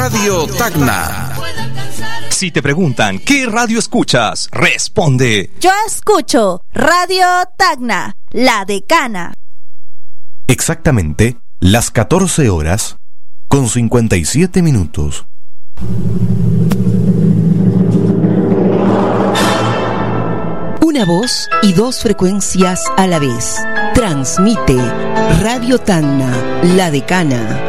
Radio Tacna. Si te preguntan ¿qué radio escuchas? Responde: yo escucho Radio Tacna, La Decana. Exactamente las 14 horas con 57 minutos. Una voz y dos frecuencias a la vez. Transmite Radio Tacna, La Decana.